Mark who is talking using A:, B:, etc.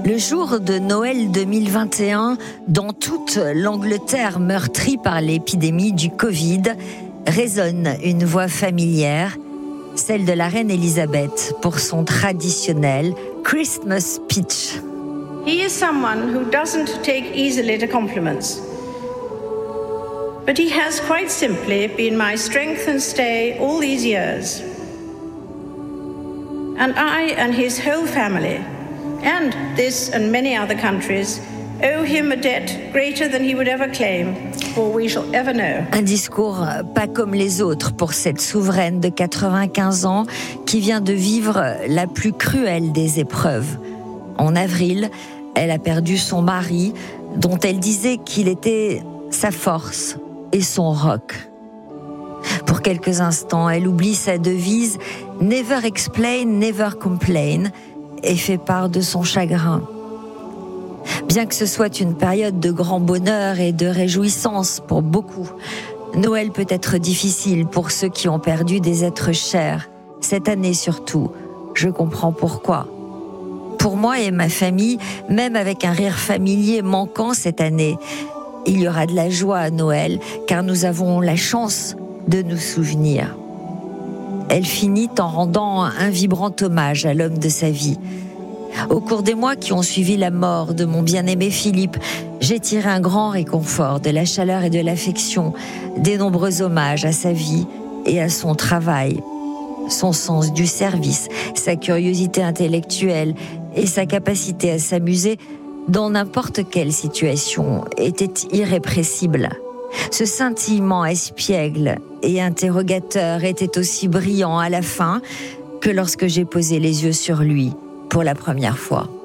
A: Le jour de Noël 2021, dans toute l'Angleterre meurtrie par l'épidémie du Covid, résonne une voix familière, celle de la reine Elisabeth pour son traditionnel Christmas speech.
B: He is someone who doesn't take easily to compliments. But he has quite simply been my strength and stay all these years. And I and his whole family, and this and many other countries, owe him a debt greater than he would ever claim, or we shall ever know.
A: Un discours pas comme les autres pour cette souveraine de 95 ans qui vient de vivre la plus cruelle des épreuves. En avril, elle a perdu son mari, dont elle disait qu'il était sa force et son roc. Pour quelques instants, elle oublie sa devise « Never explain, never complain » et fait part de son chagrin. Bien que ce soit une période de grand bonheur et de réjouissance pour beaucoup, Noël peut être difficile pour ceux qui ont perdu des êtres chers. Cette année surtout, je comprends pourquoi. Pour moi et ma famille, même avec un rire familier manquant cette année, il y aura de la joie à Noël, car nous avons la chance de nous souvenir. Elle finit en rendant un vibrant hommage à l'homme de sa vie. Au cours des mois qui ont suivi la mort de mon bien-aimé Philippe, j'ai tiré un grand réconfort de la chaleur et de l'affection, des nombreux hommages à sa vie et à son travail. Son sens du service, sa curiosité intellectuelle et sa capacité à s'amuser dans n'importe quelle situation étaient irrépressibles. Ce scintillement espiègle et interrogateur était aussi brillant à la fin que lorsque j'ai posé les yeux sur lui pour la première fois.